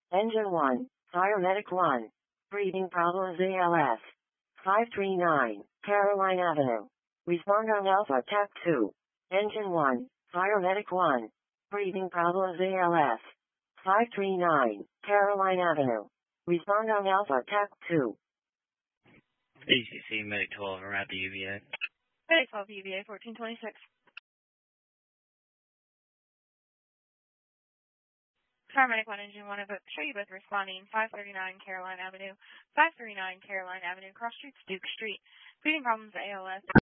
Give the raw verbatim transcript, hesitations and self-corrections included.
Engine one, Paramedic one. Breathing problems A L S. five three nine, Caroline Avenue. Respond on Alpha T A C two. Engine one, Paramedic one. Breathing problems A L S. five three nine, Caroline Avenue. Respond on Alpha T A C two. A C C Medic twelve around the U V A. Medic twelve U V A fourteen twenty-six. Paramedic one, Engine one, show you both responding. five thirty-nine Caroline Avenue. five thirty-nine Caroline Avenue, cross streets Duke Street. Breathing problems A L S.